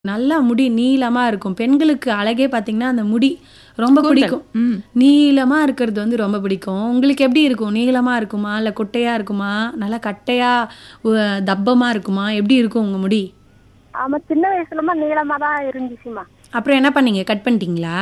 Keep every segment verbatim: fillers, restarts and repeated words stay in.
நல்லா முடி நீளமா இருக்கும். பெண்களுக்கு அழகே பார்த்தீங்கன்னா, அந்த முடி ரொம்ப கூந்தல். பிடிக்கும். ம். நீளமா இருக்கிறது வந்து ரொம்ப பிடிக்கும். உங்களுக்கு எப்படி இருக்கும்? நீளமா இருக்குமா? இல்ல குட்டையா இருக்குமா? நல்லா கட்டையா உ தப்பமா இருக்குமா? எப்படி இருக்கும் உங்க முடி? ஆமா, சின்ன வயசுலமா நீளமா தான் இருந்துச்சுமா. அப்புறம் என்ன பண்ணீங்க? கட் பண்ணிட்டீங்களா?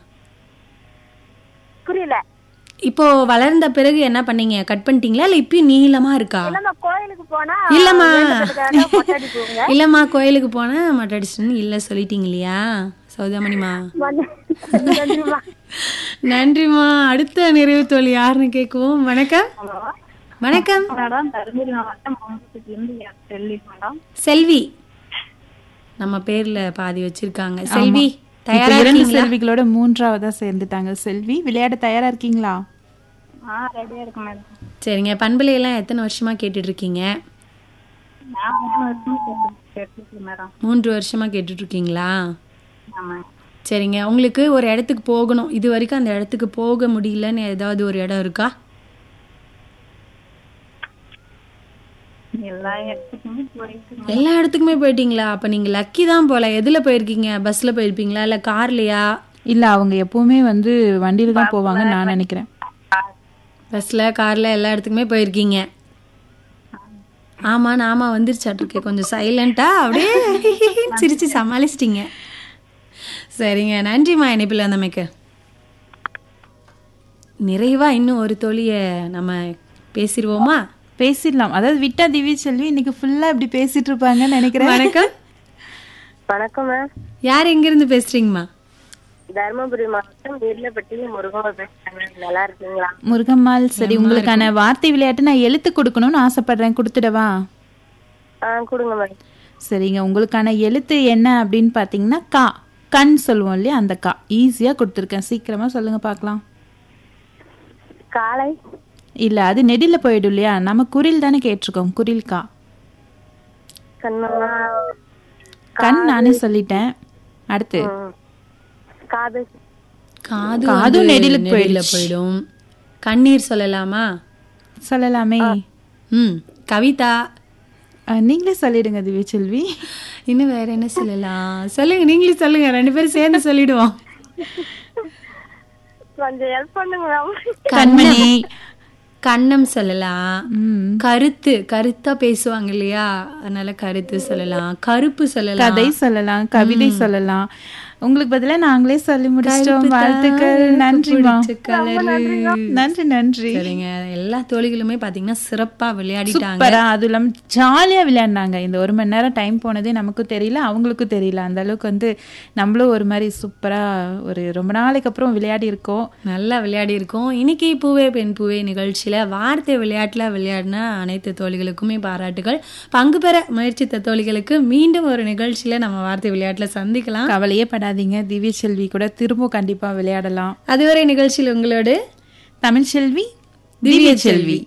புரியல. இப்போ வளர்ந்த பிறகு என்ன பண்ணீங்க? கட் பண்ணிட்டீங்களா? இல்ல இப்பயும் நீளமா இருக்கா? இல்லம்மா, கோயிலுக்கு போனா இல்லம்மா. வேண்டுதலுக்காக மொட்டை அடிக்குவோங்க. இல்லம்மா, கோயிலுக்கு போனா மொட்டை அடிச்சிட்டுன்னு இல்ல சொல்லிட்டீங்க இல்லையா? சௌதாமணிமா. மண்ணு- நன்றிம்மா. நன்றிம்மா. அடுத்த நிறைவு தோழி யாருன்னு கேட்குவோம். வணக்கம். ஹலோ வணக்கம். மேடம், தருமபுரி மாவட்டம் மாம்பலத்திலிருந்து செல்வி மேடம். செல்வி. நம்ம பேர்ல பாதி வச்சிருக்காங்க. ஆமா. செல்வி இப்ப தயாரா இரண்டு இருக்கீங்களா? செல்விகளோட மூன்றாவதா சேர்ந்துட்டாங்க. செல்வி, விளையாட தயாரா இருக்கீங்களா? ஆ, ரெடியா இருக்கு மேடம். சரிங்க. பண்பலையெல்லாம் எத்தனை வருஷமா கேட்டுட்டு இருக்கீங்க? நான் மூணு வருஷமா கேட்டு கேட்டுருக்கேன் மேடம். மூன்று வருஷமா கேட்டுட்டு இருக்கீங்களா? ஆமா. சரிங்க. உங்களுக்கு ஒரு இடத்துக்கு போகணும். இது வரைக்கும் அந்த இடத்துக்கு போக முடியலன்னு ஏதாவது ஒரு இடம் இருக்கா? எல்லா இடத்துக்குமே போயிட்டு எல்லா இடத்துக்குமே போயிட்டீங்களா? அப்ப நீங்க லக்கி தான் போல. எதுல போயிருக்கீங்க? பஸ்ல போயிருப்பீங்களா? இல்ல கார்லயா? இல்ல, அவங்க எப்பவுமே வந்து வண்டியில தான் போவாங்கன்னு நான் நினைக்கிறேன். பஸ்ல கார்ல எல்லா இடத்துக்குமே போயிருக்கீங்க. ஆமா, நாம வந்துருச்சாட்டிருக்கே. கொஞ்சம் சைலண்டா அப்படியே சிரிச்சு சமாளிச்சிட்டீங்க. சரிங்க. நன்றிம்மா இணைப்பில் வந்தமைக்கு. நிறைவா இன்னும் ஒரு தோழிய நம்ம பேசிடுவோமா? பேசிடலாம். அதாவது விட்டா திவ்ய செல்வி இன்னைக்கு ஃபுல்லா இப்படி பேசிட்டு இருப்பாங்கன்னு நினைக்கிறேன். வணக்கம். வணக்கம் மேம். யார் எங்கிருந்து பேசுறீங்கம்மா? தருமபுரி மாவட்டம் வீர்லப்பட்டி முருகன் பேசுறேன். நல்லா இருக்கீங்களா? முருகம்மாள், சரி, உங்களுக்கான வார்த்தை விளையாட்டு நான் எழுத்து கொடுக்கணும்னு ஆசைப்படுறேன். கொடுத்துடவா? ஆ, கொடுங்க மேம். சரிங்க. உங்களுக்கான எழுத்து என்ன அப்படின்னு பார்த்தீங்கன்னா கா. கண் சொல்லுவோம் இல்லையா, அந்த கா. ஈஸியா கொடுத்துருக்கேன். சீக்கிரமா சொல்லுங்க பார்க்கலாம். காலை. இல்ல, அது நெடில போயிடும் இல்லையா? நம்ம குரில் தானே கேட்டிருக்கோம். குரில் கா. கண்ணம்மா. கண் நானே சொல்லிட்டேன். அடுத்து ம். காது. காது காதும் வந்து நெடிலுக்கு நெடில போயிடுச்சு. போயிடும். கண்ணீர் சொல்லலாமா? சொல்லலாமே. ம். கவிதா. அஹ், நீங்களே சொல்லிடுங்க திவ்ய செல்வி. இன்னும் வேற என்ன சொல்லலாம்? சொல்லுங்க, நீங்களே சொல்லுங்க. ரெண்டு பேரும் சேர்ந்து சொல்லிடுவோம். கொஞ்சம் ஹெல்ப் பண்ணுங்க மேம். கண்மணி. கண்ணம் சொல்லலாம். ம். கருத்து கருத்தா பேசுவாங்க இல்லையா? அதனால கருத்து சொல்லலாம். கருப்பு சொல்லலாம். கதை சொல்லலாம், கவிதை சொல்லலாம். உங்களுக்கு பதிலா நாங்களே சொல்லி முடிச்சிட்டோம். கருப்பு தான் வாழ்த்துக்கள். எனக்கு நன்றிமா. பிடிச்ச கலரு. நன்றி நன்றி. சரிங்க. எல்லா தோழிகளுமே பாத்தீங்கன்னா சிறப்பா விளையாடிட்டாங்க. சூப்பரா, அதுவும் இல்லாம ஜாலியா விளையாடினாங்க. இந்த ஒரு மணி நேரம் டைம் போனதே நமக்கும் தெரியல, அவங்களுக்கும் தெரியல. அந்த அளவுக்கு வந்து நம்மளும் ஒரு மாதிரி சூப்பரா ஒரு ரொம்ப நாளைக்கு அப்புறம் விளையாடி இருக்கோம். நல்லா விளையாடி இருக்கோம். இன்னைக்கு பூவே பெண் பூவே நிகழ்ச்சியில வார்த்தை விளையாட்டுல விளையாடின அனைத்து தோழிகளுக்குமே பாராட்டுகள். பங்கு பெற முயற்சித்த தோழிகளுக்கு மீண்டும் ஒரு நிகழ்ச்சியில நம்ம வார்த்தை விளையாட்டுல சந்திக்கலாம். கவலையே படாதீங்க. திவ்ய செல்வி கூட திரும்ப கண்டிப்பா விளையாடலாம். அதுவரை நிகழ்ச்சியில் உங்களோடு தமிழ் செல்வி, திவ்ய செல்வி.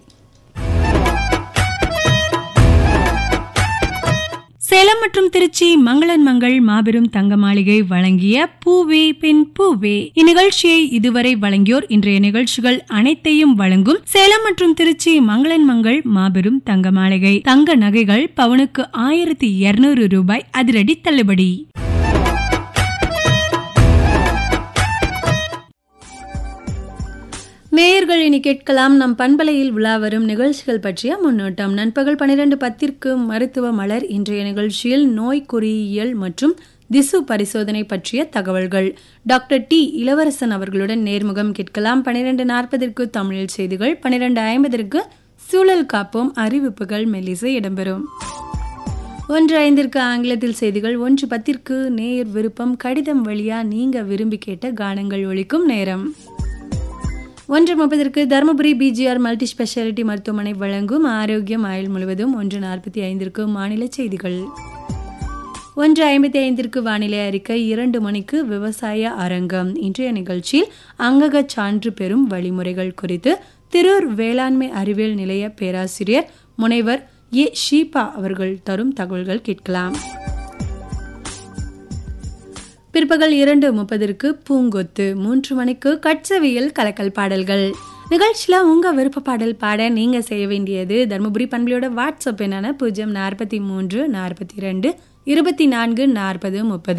சேலம் மற்றும் திருச்சி மங்களன் மங்கள் மாபெரும் தங்க மாளிகை வழங்கிய பூவே பெண் பூவே இந்நிகழ்ச்சியை இதுவரை வழங்கியோர் இன்றைய நிகழ்ச்சிகள் அனைத்தையும் வழங்கும் சேலம் மற்றும் திருச்சி மங்களன் மங்கள் மாபெரும் தங்க மாளிகை. தங்க நகைகள் பவுனுக்கு ஆயிரத்தி இருநூறு ரூபாய் அதிரடி தள்ளுபடி. நேயர்கள் இனி கேட்கலாம் நம் பண்பலையில் விழா வரும் நிகழ்ச்சிகள் பற்றிய முன்னோட்டம். நண்பகல் பனிரெண்டு பத்திற்கு மருத்துவ மலர். இன்றைய நிகழ்ச்சியில் நோய் குறியியல் மற்றும் திசு பரிசோதனை பற்றிய தகவல்கள். டாக்டர் டி இளவரசன் அவர்களுடன் நேர்முகம் கேட்கலாம். பனிரெண்டு நாற்பதற்கு தமிழில் செய்திகள். பனிரெண்டு ஐம்பதற்கு சூழல் காப்போம் அறிவிப்புகள் மெல்லிசை இடம்பெறும். ஒன்று ஐந்திற்கு ஆங்கிலத்தில் செய்திகள். ஒன்று பத்திற்கு நேயர் விருப்பம் கடிதம் வழியா நீங்க விரும்பி கேட்ட கானங்கள் ஒலிக்கும் நேரம். ஒன்று முப்பதற்கு தருமபுரி பிஜிஆர் மல்டி ஸ்பெஷாலிட்டி மருத்துவமனை வழங்கும் ஆரோக்கியம் ஆயுள் முழுவதும். ஒன்று நாற்பத்தி ஐந்திற்கு மாநில செய்திகள். ஒன்று ஐம்பத்தி ஐந்திற்கு வானிலை அறிக்கை. இரண்டு மணிக்கு விவசாய அரங்கம். இன்றைய நிகழ்ச்சியில் அங்கக சான்று பெறும் வழிமுறைகள் குறித்து திரூர் வேளாண்மை அறிவியல் நிலைய பேராசிரியர் முனைவர் ஏ ஷீபா அவர்கள் தரும் தகவல்கள் கேட்கலாம். பிற்பகல் இரண்டு முப்பதற்கு பூங்கொத்து. மூன்று மணிக்கு கட்சவியல் கலக்கல் பாடல்கள். நிகழ்ச்சியில் உங்கள் விருப்ப பாடல் பாட நீங்கள் செய்ய வேண்டியது தருமபுரி பண்பலையோட வாட்ஸ்அப் என்னான பூஜ்ஜியம் நாற்பத்தி மூன்று நாற்பத்தி ரெண்டு இருபத்தி நான்கு நாற்பது முப்பது